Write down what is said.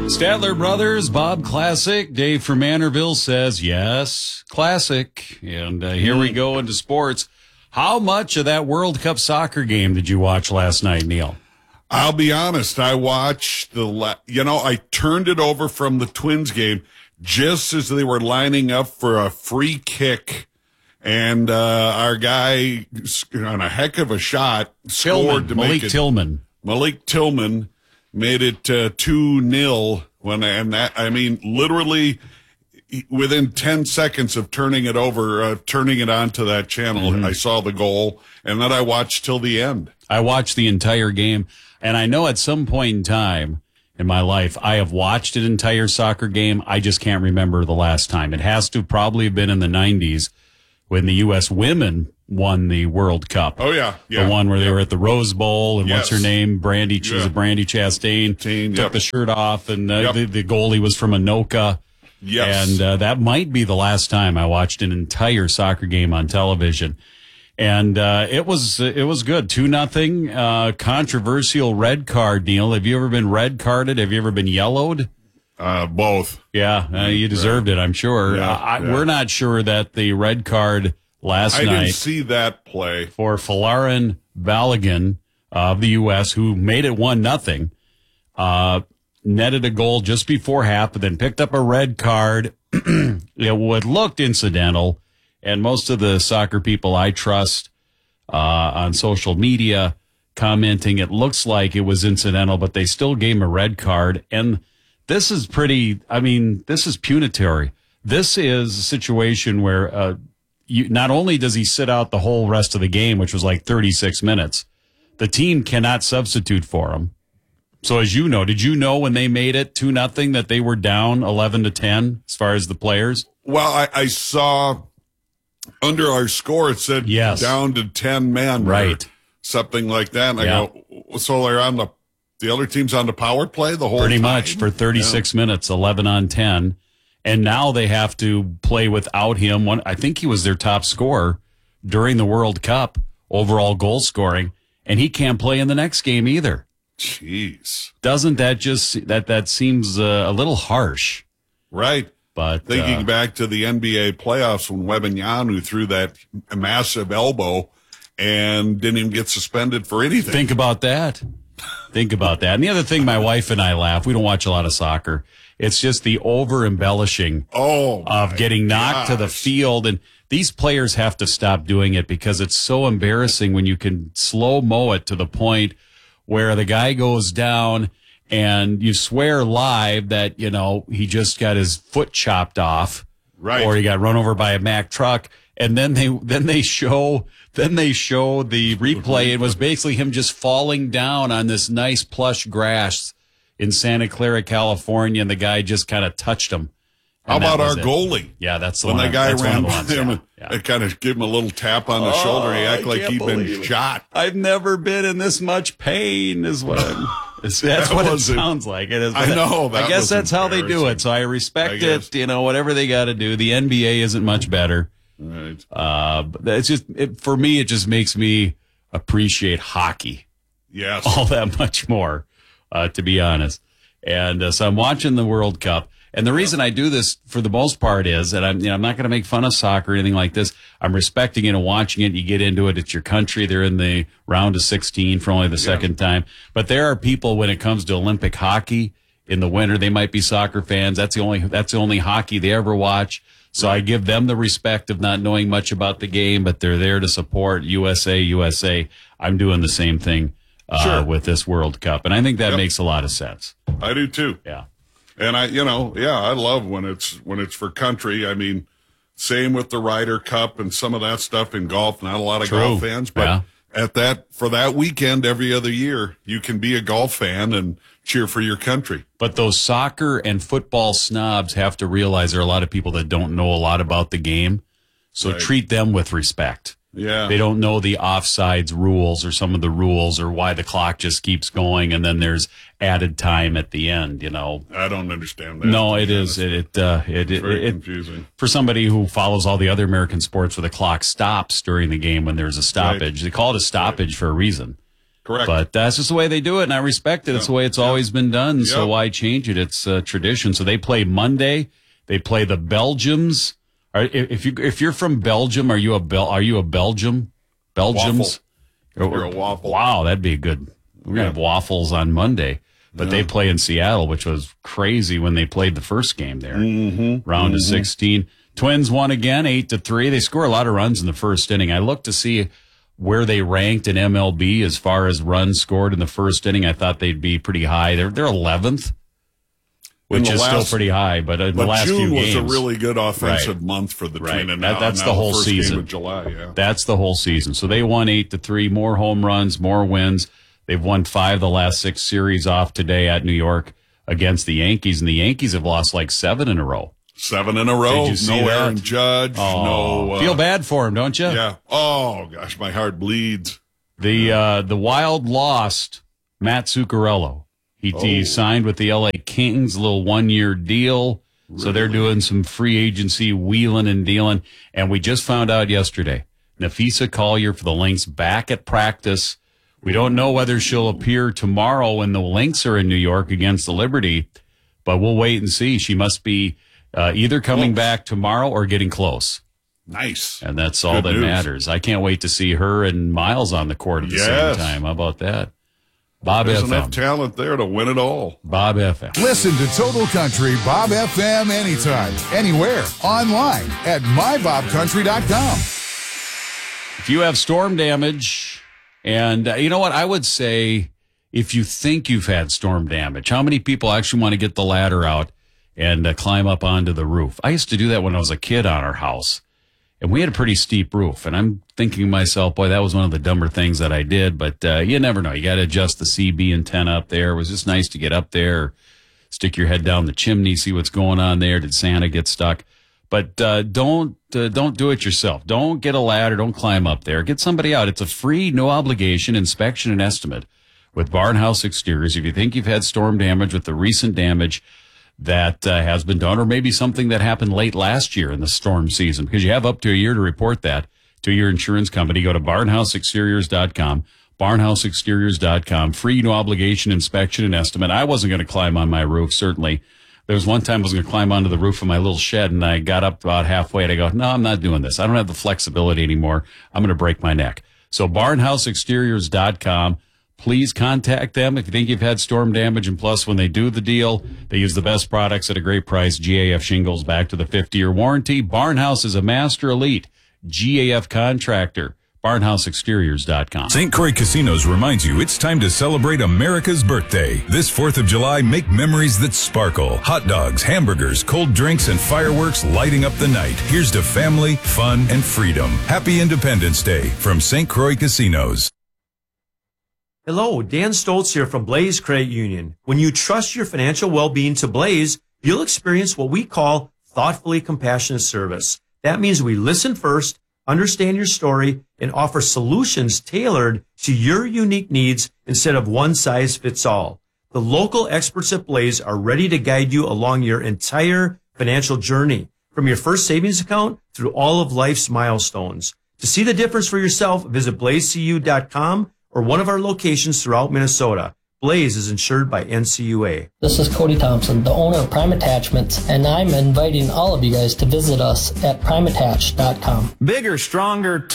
Statler Brothers, Bob Classic. Dave from Manorville says, yes, classic. And here we go into sports. How much of that World Cup soccer game did you watch last night, Neil? I'll be honest. I watched I turned it over from the Twins game just as they were lining up for a free kick. And our guy, on a heck of a shot, scored to make it. Malik Tillman made it 2-0 literally within 10 seconds of turning it over, turning it onto that channel, I saw the goal, and then I watched till the end. I watched the entire game, and I know at some point in time in my life I have watched an entire soccer game. I just can't remember the last time. It has to probably have been in the 90s when the U.S. women won the World Cup. Oh, yeah. The one where they were at the Rose Bowl, and what's her name? Brandy Chastain took the shirt off, and the goalie was from Anoka. Yes. And that might be the last time I watched an entire soccer game on television. And it was good. 2-0. Controversial red card, Neil. Have you ever been red carded? Have you ever been yellowed? Both. Yeah, you deserved it, I'm sure. We're not sure that the red card last night. I didn't see that play. For Folarin Balogun of the U.S., who made it 1-0, netted a goal just before half, but then picked up a red card. It looked incidental, and most of the soccer people I trust on social media commenting, it looks like it was incidental, but they still gave him a red card. And this is this is punitory. This is a situation where not only does he sit out the whole rest of the game, which was like 36 minutes, the team cannot substitute for him. So as you know, did you know when they made it 2-0 that they were down 11-10 as far as the players? Well, I saw under our score it said down to 10 men, right? Something like that. And I go, so they're on the other team's on the power play the whole pretty time? much for 36 minutes, 11-10. And now they have to play without him. I think he was their top scorer during the World Cup, overall goal scoring, and he can't play in the next game either. Jeez. Doesn't that just, that seems a little harsh? Right. But thinking back to the NBA playoffs when Wembanyama threw that massive elbow and didn't even get suspended for anything. Think about that. Think about that. And the other thing, my wife and I laugh. We don't watch a lot of soccer. It's just the over-embellishing of getting knocked to the field. And these players have to stop doing it because it's so embarrassing when you can slow-mo it to the point where the guy goes down and you swear live that, he just got his foot chopped off. Right. Or he got run over by a Mack truck. And then they show the replay. It was basically him just falling down on this nice plush grass in Santa Clara, California, and the guy just kind of touched him. How about our goalie? Yeah, that's the one. When the guy ran by him and kind of gave him a little tap on the shoulder, he acted like he'd been shot. I've never been in this much pain, is what that's what it sounds like. It is. I know. I guess that's how they do it, so I respect it. Whatever they got to do. The NBA isn't much better. Right. But it's just, for me, it just makes me appreciate hockey. Yes. All that much more, to be honest. And so I'm watching the World Cup. And the reason I do this for the most part is that I'm not going to make fun of soccer or anything like this. I'm respecting it and watching it. You get into it. It's your country. They're in the round of 16 for only the second time. But there are people when it comes to Olympic hockey in the winter, they might be soccer fans. That's the only hockey they ever watch. So I give them the respect of not knowing much about the game, but they're there to support USA. I'm doing the same thing with this World Cup. And I think that makes a lot of sense. I do too. Yeah. And I love when it's for country. I mean, same with the Ryder Cup and some of that stuff in golf. Not a lot of golf fans, but for that weekend every other year, you can be a golf fan and cheer for your country. But those soccer and football snobs have to realize there are a lot of people that don't know a lot about the game. So treat them with respect. Yeah. They don't know the offsides rules or some of the rules or why the clock just keeps going and then there's added time at the end, I don't understand that. No, it is. It's very confusing. For somebody who follows all the other American sports where the clock stops during the game when there's a stoppage. They call it a stoppage for a reason. Correct. But that's just the way they do it, and I respect it. It's the way it's always been done, so Yep. why change it? It's tradition. So they play Monday. They play the Belgians. If you're from Belgium, are you a Belgium? Belgians? You're a waffle. Wow, that'd be good. We're going to have waffles on Monday. But they play in Seattle, which was crazy when they played the first game there. Round of 16. Twins won again, 8-3. They score a lot of runs in the first inning. I looked to see where they ranked in MLB as far as runs scored in the first inning. I thought they'd be pretty high. They're 11th, which is still pretty high. But in the last June few games, was a really good offensive month for the Twins. And that's the whole first season. Game of July, yeah. That's the whole season. So they won 8-3. More home runs, more wins. They've won 5 of the last 6 series off today at New York against the Yankees, and the Yankees have lost like 7 in a row. 7 in a row. Did you see no that? Aaron Judge. No. Feel bad for him, don't you? Yeah. Oh gosh, my heart bleeds. The Wild lost Matt Zuccarello. He signed with the LA Kings, a little 1-year deal. Really? So they're doing some free agency wheeling and dealing. And we just found out yesterday, Nafisa Collier for the Lynx back at practice. We don't know whether she'll appear tomorrow when the Lynx are in New York against the Liberty, but we'll wait and see. She must be either coming back tomorrow or getting close. Nice. And that's all that matters. I can't wait to see her and Miles on the court at the same time. How about that? Bob There's FM. enough talent there to win it all. Bob FM. Listen to Total Country Bob FM anytime, anywhere, online at mybobcountry.com. If you have storm damage, and you know what, I would say if you think you've had storm damage, how many people actually want to get the ladder out and climb up onto the roof? I used to do that when I was a kid on our house, and we had a pretty steep roof. And I'm thinking to myself, boy, that was one of the dumber things that I did. But you never know. You got to adjust the CB antenna up there. It was just nice to get up there, stick your head down the chimney, see what's going on there. Did Santa get stuck? But don't do it yourself. Don't get a ladder. Don't climb up there. Get somebody out. It's a free, no obligation inspection and estimate with Barnhouse Exteriors. If you think you've had storm damage with the recent damage that has been done, or maybe something that happened late last year in the storm season, because you have up to a year to report that to your insurance company. Go to barnhouseexteriors.com, barnhouseexteriors.com. Free, no obligation inspection and estimate. I wasn't going to climb on my roof, certainly. There was one time I was going to climb onto the roof of my little shed, and I got up about halfway, and I go, no, I'm not doing this. I don't have the flexibility anymore. I'm going to break my neck. So barnhouseexteriors.com. Please contact them if you think you've had storm damage. And plus, when they do the deal, they use the best products at a great price. GAF shingles back to the 50-year warranty. Barnhouse is a master elite GAF contractor. BarnhouseExteriors.com. St. Croix Casinos reminds you it's time to celebrate America's birthday. This 4th of July, make memories that sparkle. Hot dogs, hamburgers, cold drinks, and fireworks lighting up the night. Here's to family, fun, and freedom. Happy Independence Day from St. Croix Casinos. Hello, Dan Stoltz here from Blaze Credit Union. When you trust your financial well-being to Blaze, you'll experience what we call thoughtfully compassionate service. That means we listen first, understand your story, and offer solutions tailored to your unique needs instead of one size fits all. The local experts at Blaze are ready to guide you along your entire financial journey, from your first savings account through all of life's milestones. To see the difference for yourself, visit blazecu.com or one of our locations throughout Minnesota. Blaze is insured by NCUA. This is Cody Thompson, the owner of Prime Attachments, and I'm inviting all of you guys to visit us at primeattach.com. Bigger, stronger,